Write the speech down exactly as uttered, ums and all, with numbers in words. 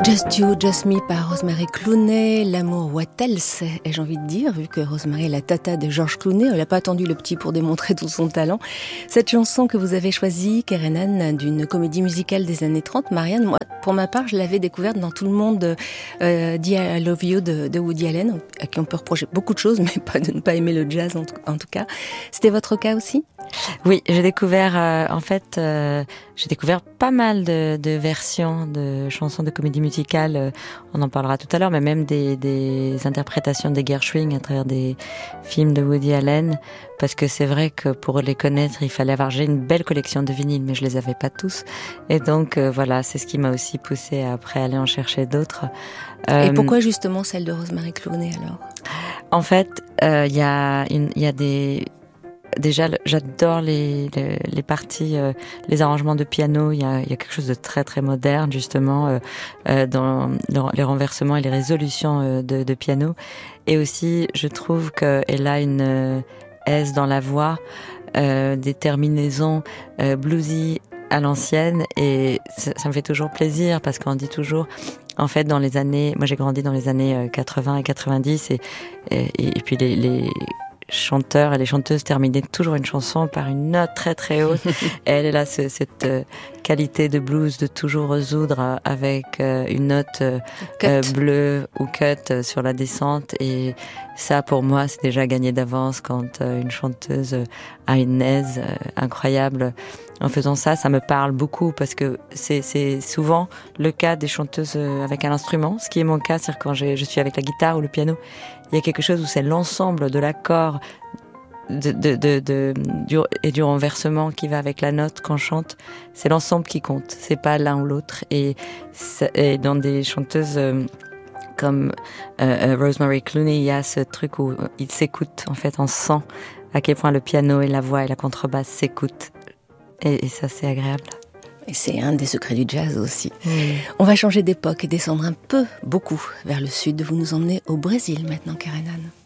Just You, Just Me par Rosemary Clooney, l'amour what else, ai-je envie de dire, vu que Rosemary est la tata de George Clooney, elle n'a pas attendu le petit pour démontrer tout son talent. Cette chanson que vous avez choisie, Karenan, d'une comédie musicale des années trente, Marianne, moi, pour ma part, je l'avais découverte dans Tout le monde euh, dit I Love You de, de Woody Allen, à qui on peut reprocher beaucoup de choses, mais pas de ne pas aimer le jazz en tout, en tout cas. C'était votre cas aussi ? Oui, j'ai découvert, euh, en fait, euh, j'ai découvert pas mal de, de versions de chansons de comédie musicale. Euh, on en parlera tout à l'heure, mais même des, des interprétations des Gershwin à travers des films de Woody Allen. Parce que c'est vrai que pour les connaître, il fallait avoir, j'ai une belle collection de vinyles, mais je les avais pas tous. Et donc, euh, voilà, c'est ce qui m'a aussi poussé à après aller en chercher d'autres. Euh, Et pourquoi justement celle de Rosemary Clooney alors ? En fait, il euh, y a une, il y a des, Déjà, j'adore les, les, les parties, euh, les arrangements de piano. Il y a, il y a quelque chose de très très moderne justement euh, euh, dans les renversements et les résolutions euh, de, de piano. Et aussi, je trouve qu'elle a une euh, aise dans la voix, euh, des terminaisons euh, bluesy à l'ancienne. Et ça, ça me fait toujours plaisir parce qu'on dit toujours. En fait, dans les années, moi j'ai grandi dans les années quatre-vingts et quatre-vingt-dix et et, et puis les, les chanteurs et les chanteuses terminaient toujours une chanson par une note très très haute. Et elle est là, ce, cette euh, qualité de blues de toujours résoudre avec euh, une note euh, euh, bleue ou cut euh, sur la descente. Et ça, pour moi, c'est déjà gagné d'avance quand euh, une chanteuse euh, a une aise euh, incroyable. En faisant ça, ça me parle beaucoup parce que c'est, c'est souvent le cas des chanteuses euh, avec un instrument, ce qui est mon cas, c'est-à-dire quand j'ai, je suis avec la guitare ou le piano. Il y a quelque chose où c'est l'ensemble de l'accord de, de, de, de, du, et du renversement qui va avec la note qu'on chante. C'est l'ensemble qui compte, c'est pas l'un ou l'autre. Et, et dans des chanteuses euh, comme euh, Rosemary Clooney, il y a ce truc où ils s'écoutent. En fait, on sent à quel point le piano et la voix et la contrebasse s'écoutent. Et, et ça, c'est agréable. Et c'est un des secrets du jazz aussi. Mmh. On va changer d'époque et descendre un peu, beaucoup, vers le sud. Vous nous emmenez au Brésil maintenant, Karenan.